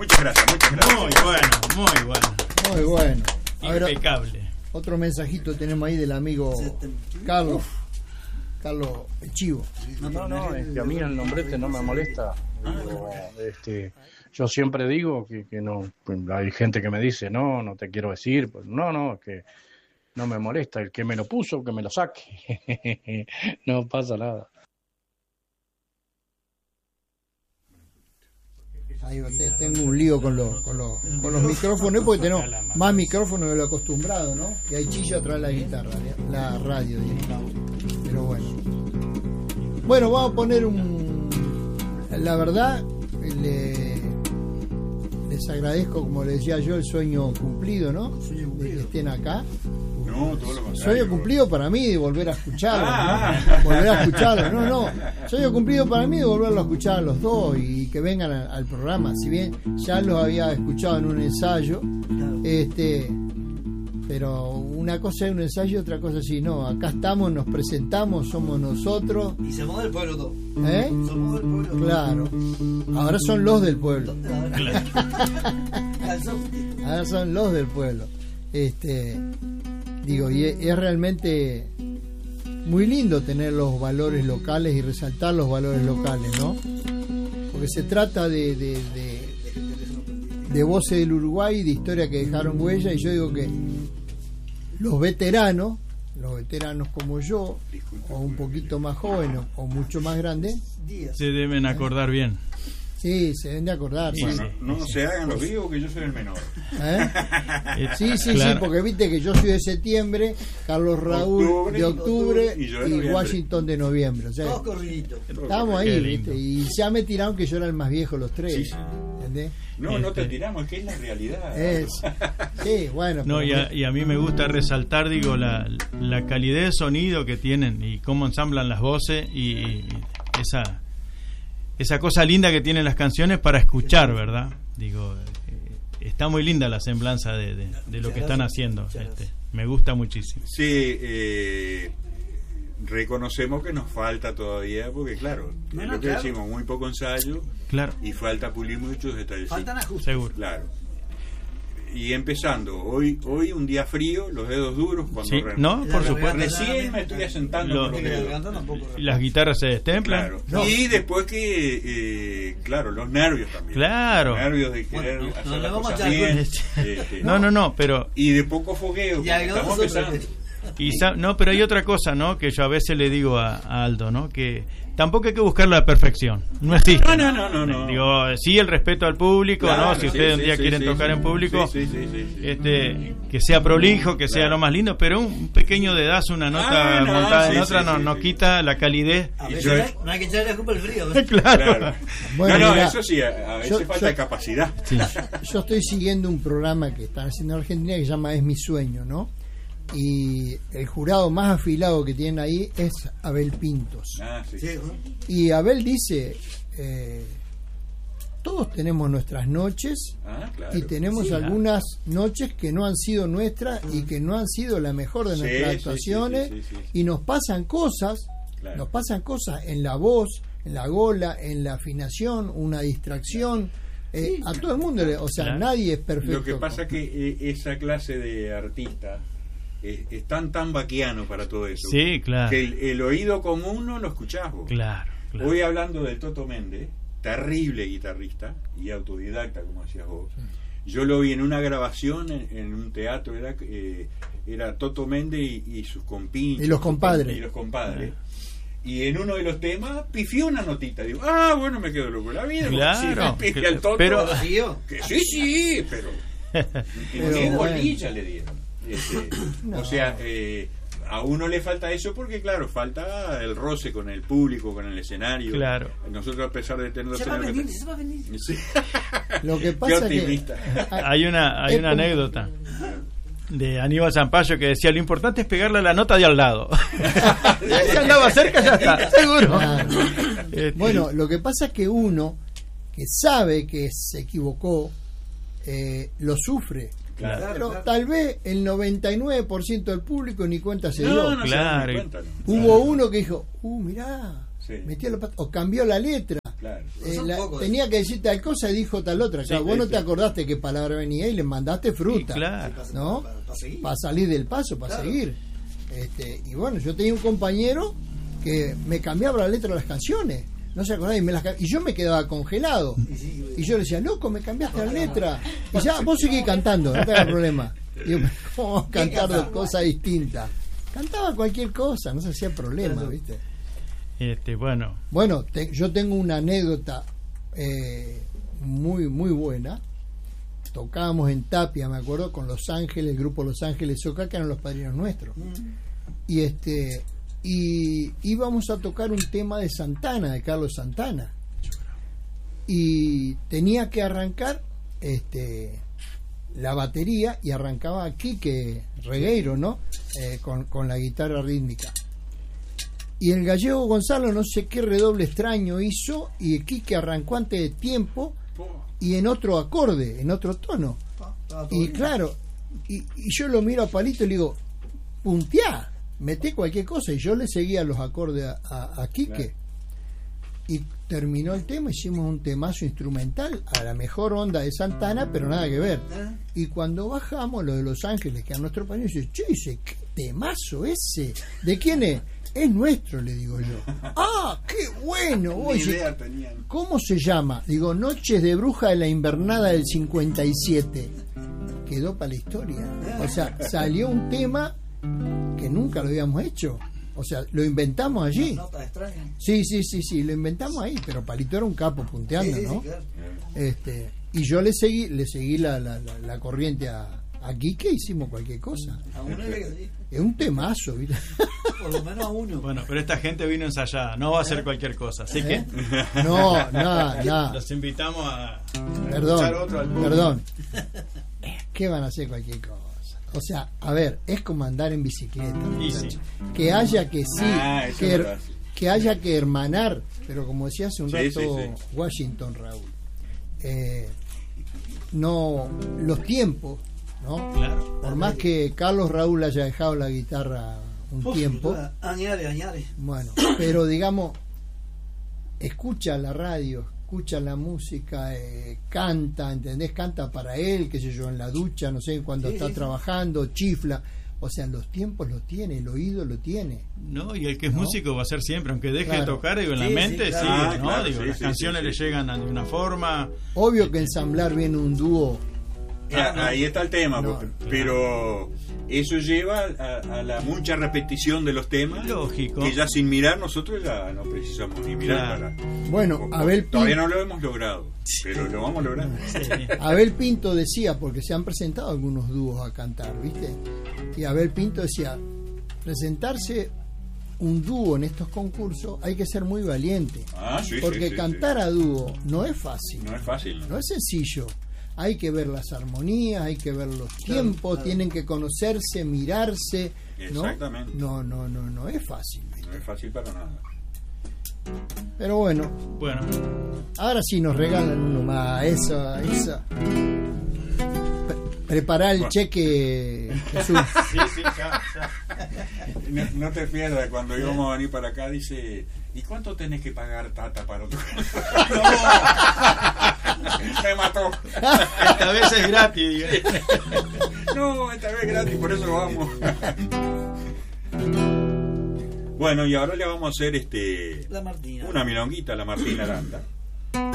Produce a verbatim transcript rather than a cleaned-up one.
Muchas gracias, muchas gracias. Muy bueno, muy bueno. Muy bueno. Impecable. Otro mensajito tenemos ahí del amigo Carlos. Uf. Carlos el Chivo. No, no, no, es que a mí el nombrete no me molesta. Digo, este, yo siempre digo que, que no, pues hay gente que me dice, no, no te quiero decir, pues no, no, que no me molesta, el que me lo puso, que me lo saque. No pasa nada. Ahí tengo un lío con los, con los, con los micrófonos, porque tenemos más micrófonos de lo acostumbrado, ¿no? Y hay chilla atrás de la guitarra, la radio, digamos. Pero bueno. Bueno, vamos a poner un... La verdad, le, les agradezco, como les decía yo, el sueño cumplido, ¿no? De que estén acá. No, todo lo contrario. Sueño cumplido para mí de volver a escucharlos, ah, ¿no? Volver a escucharlos, no, no. Sueño cumplido para mí de volverlo a escuchar a los dos y que vengan al, al programa. Si bien ya los había escuchado en un ensayo, este, pero una cosa es un ensayo, otra cosa sí, no. Acá estamos, nos presentamos, somos nosotros. Y somos del pueblo todos. ¿Eh? Somos del pueblo. Claro. Ahora son los del pueblo. Claro. Ahora son los del pueblo. Este, digo, y es, es realmente muy lindo tener los valores locales y resaltar los valores locales, ¿no? Porque se trata de, de, de, de voces del Uruguay, de historia que dejaron huella, y yo digo que los veteranos, los veteranos como yo, o un poquito más jóvenes, o mucho más grandes, se deben acordar bien. sí, se deben de acordar. Bueno, Sí, no, no se hagan los vivos, que yo soy el menor. ¿Eh? Sí, sí, Claro. sí, porque viste que yo soy de septiembre, Carlos Raúl Octubre, de octubre y yo de y noviembre. Washington de noviembre. O sea, Todos corriditos. estábamos Qué ahí, lindo. ¿viste? Y ya me tiraron que yo era el más viejo los tres. Sí, sí. ¿Entendés? No, no te Este. tiramos, es que es la realidad. Es, sí, bueno. No, pero- y a, y a mí me gusta resaltar, digo, la, la calidad de sonido que tienen y cómo ensamblan las voces y, y esa esa cosa linda que tienen las canciones para escuchar, ¿verdad? Digo, eh, está muy linda la semblanza de, de, de lo que están haciendo. Este, me gusta muchísimo. Sí, eh, reconocemos que nos falta todavía, porque claro, No, es no, lo que claro. decimos, muy poco ensayo Claro, y falta pulir muchos detalles. Faltan ajustes. seguro. Claro. Y empezando, hoy hoy un día frío, los dedos duros, cuando Sí, re- no, por La supuesto. recién me estoy asentando Lo- con los Que la dedos. garganta tampoco. Y las guitarras se destemplan. Claro. No. Y después que, eh, claro, los nervios también. Claro. Los nervios de querer Bueno, no, hacer no le las vamos a cosas echar bien. culpa. este, No, no, no, pero Y de poco fogueo. Y porque algo estamos nosotros- empezando. y sa- no, pero hay otra cosa, ¿no? Que yo a veces le digo a, a Aldo, ¿no? Que tampoco hay que buscar la perfección. No existe. No, no, no, no, no. Digo, sí, el respeto al público, Claro, ¿no? Si sí, ustedes sí, un día sí, quieren sí, tocar sí. en público, Sí, sí, sí, sí, sí. este, que sea prolijo, que sea Claro. lo más lindo, pero un pequeño dedazo, una nota Ah, no, montada sí, en otra, sí, no, sí, no sí. quita la calidez. A Y veces yo- no hay- no hay que echarle la culpa al frío. ¿ves? Claro. Claro. Bueno, no, no, mira, eso sí, a, a veces yo- falta yo- capacidad. Sí. Yo estoy siguiendo un programa que están haciendo en Argentina que se llama Es mi sueño, ¿no? Y el jurado más afilado que tienen ahí es Abel Pintos. Ah, sí. Sí, ¿no? Y Abel dice, eh, todos tenemos nuestras noches Ah, claro. y tenemos Sí, algunas noches que no han sido nuestras y que no han sido la mejor de Sí, nuestras sí, actuaciones, sí, sí, sí, sí. y nos pasan cosas, Claro. nos pasan cosas en la voz, en la gola, en la afinación, una distracción. Eh, a todo el mundo, le- o sea, Claro. nadie es perfecto. Lo que pasa es que eh, esa clase de artistas eh, están tan vaquianos para todo eso. Sí, claro. Que el, el oído común no lo escuchás vos. Claro, claro. Hoy hablando del Toto Méndez, terrible guitarrista y autodidacta, como decías vos. Yo lo vi en una grabación en, en un teatro, era eh, era Toto Méndez y, y sus compinches. Y los compadres. Y los compadres. Y en uno de los temas pifió una notita. Digo, ah, bueno, me quedo loco la vida. Claro. Si le pide al Toto, Pero- ¿Siguió? que sí, sí, pero Pero ni bueno. bolilla le dieron. Este, No. O sea, eh, a uno le falta eso porque, claro, falta el roce con el público, con el escenario. Claro. Nosotros, a pesar de tener los Se va a venir, escenarios- se va a venir. Sí. Lo que Qué pasa que optimista. Hay una, hay Es una como- anécdota de Aníbal Zampayo que decía, lo importante es pegarle a la nota de al lado. Si andaba cerca, ya está, seguro. Claro. Este, Bueno, lo que pasa es que uno que sabe que se equivocó, eh, lo sufre. Claro. Pero claro. tal vez el noventa y nueve por ciento del público ni cuenta se dio. No, no Claro. se dan ni cuenta, no. Hubo uno que dijo, uh, mirá, Sí. metió la pata, o cambió la letra. Claro. Eh, Son la- pocos. tenía que decir tal cosa y dijo tal otra. Claro, Sí, vos sí, no te sí. acordaste qué palabra venía y le mandaste fruta. Sí, claro. ¿No? Para, para seguir. Para salir del paso, para Claro. seguir. Este, y bueno, yo tenía un compañero que me cambiaba la letra de las canciones. No se acordaba y, me las, ca- y yo me quedaba congelado. Y sí, Y yo le decía, loco, me cambiaste la letra. Y ya, vos seguís cantando, no te hagas problema. Y yo, ¿cómo vamos a cantar dos cosas distintas? Cantaba cualquier cosa, no se hacía problema, ¿viste? Este, bueno, Bueno, te- yo tengo una anécdota eh, muy, muy buena. Tocábamos en Tapia, me acuerdo, con Los Ángeles, el grupo Los Ángeles Soca, que eran los padrinos nuestros. Y este y íbamos a tocar un tema de Santana, de Carlos Santana. Y tenía que arrancar este la batería y arrancaba Quique Regueiro, ¿no? Eh, con, con la guitarra rítmica. Y el gallego Gonzalo no sé qué redoble extraño hizo y Quique arrancó antes de tiempo y en otro acorde, en otro tono. pa, estaba todo Y bien. claro, y, y yo lo miro a Palito y le digo, punteá, meté cualquier cosa. Y yo le seguía los acordes a, a, a Quique. Claro. Y terminó el tema, hicimos un temazo instrumental a la mejor onda de Santana, pero nada que ver. ¿Eh? Y cuando bajamos, lo de Los Ángeles, que a nuestro país, dice, che, dice, ¿qué temazo ese? ¿De quién es? Es nuestro, le digo yo. ¡Ah, qué bueno! Ni Oye, idea tenían. ¿cómo se llama? Digo, Noches de Bruja de la Invernada del cincuenta y siete. Quedó para la historia. O sea, salió un tema que nunca lo habíamos hecho. O sea, lo inventamos allí. Notas extrañas. Sí, sí, sí, sí, lo inventamos ahí. Pero Palito era un capo punteando, Sí, sí, sí, ¿no? claro. Este, y yo le seguí, le seguí la, la, la, la corriente a, a Quique, hicimos cualquier cosa. A uno le sí. Es un temazo, ¿viste? Por lo menos a uno. bueno, pero esta gente vino ensayada, no va a hacer cualquier cosa, así que ¿Eh? No, nada, nada. los invitamos a, a Perdón, escuchar otro al público. perdón. ¿Qué van a hacer cualquier cosa? O sea, a ver, es como andar en bicicleta. Y muchacho. sí. Que haya que sí, Ah, eso que, es her- verdad, sí. que haya que hermanar, pero como decía hace un Sí, rato sí, sí. Washington, Raúl, eh, no, los tiempos, ¿no? Claro. Por más que Carlos Raúl haya dejado la guitarra un Uf, tiempo, Añade, añade. bueno, pero digamos, escucha la radio, escucha la música, eh, canta, ¿entendés? Canta para él, qué sé yo, en la ducha, no sé, cuando Sí, está sí, sí. trabajando, chifla. O sea, los tiempos los tiene, el oído lo tiene. No, y el que es ¿No? músico va a ser siempre, aunque deje Claro. de tocar, digo, en la Sí, sí, mente claro. sigue, Ah, ¿no? claro, Digo, sí, las sí, canciones sí, le sí. llegan de una forma. Obvio que ensamblar bien un dúo, Ah, ahí está el tema, No, porque- claro. pero eso lleva a, a la mucha repetición de los temas. Lógico. Que ya sin mirar nosotros ya no precisamos ni mirar Claro. para. bueno, Porque Abel todavía Pinto, no lo hemos logrado, pero lo vamos a lograr. Sí. Abel Pinto decía, porque se han presentado algunos dúos a cantar, ¿viste? Y Abel Pinto decía, presentarse un dúo en estos concursos hay que ser muy valiente, Ah, sí, sí, porque sí, cantar sí. a dúo no es fácil. No es fácil. ¿no? No es sencillo. Hay que ver las armonías, hay que ver los tiempos, claro. tienen que conocerse, mirarse. ¿no? Exactamente. No, no, no, no es fácil. ¿viste? No es fácil para nada. Pero bueno, Bueno, ahora sí nos regalan uno más. Eso, eso. Pre- Prepará el Bueno. cheque, Jesús. sí, sí, ya, ya. No, no te pierdas, cuando íbamos a venir para acá, dice: ¿y cuánto tenés que pagar, Tata, para otro? Me mató. Esta vez es gratis, diga. No, esta vez gratis, por eso vamos. Bueno, y ahora le vamos a hacer este La Martina. una milonguita a la Martina Aranda.